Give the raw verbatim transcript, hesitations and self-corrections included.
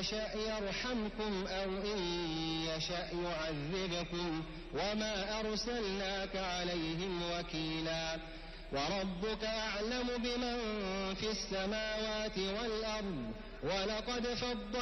يشأ يرحمكم أو إن يشأ يعذبكم وما أرسلناك عليهم وكيلا وربك أعلم بمن في السماوات والأرض ولقد فضلنا